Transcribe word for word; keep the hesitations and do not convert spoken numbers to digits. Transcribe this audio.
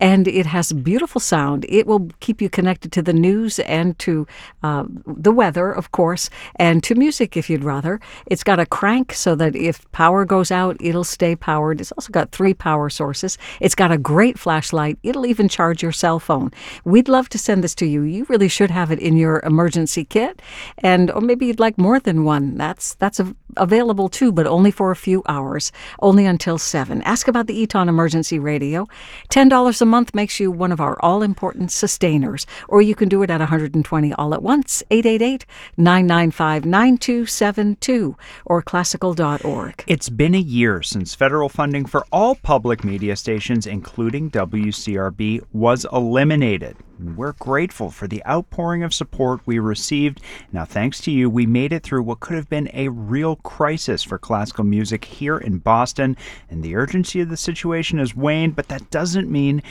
and it has beautiful sound. It will keep you connected to the news and to uh, the weather, of course, and to music if you'd rather. It's got a crank so that if power goes out, it'll stay powered. It's also got three power sources. It's got a great flashlight. It'll even charge your cell phone. We'd love to send this to you. You really should have it in your emergency kit, and or maybe you'd like more than one. That's that's a, available too, but only for a few hours, only until seven. Ask about the Eton Emergency Radio. ten dollars a month makes you one of our all-important sustainers, or you can do it at one hundred twenty all at once. eight eight eight, nine nine five, nine two seven two or classical dot org. It's been a year since federal funding for all public media stations, including W C R B, was eliminated. We're grateful for the outpouring of support we received. Now, thanks to you, we made it through what could have been a real crisis for classical music here in Boston, and the urgency of the situation has waned, but that doesn't mean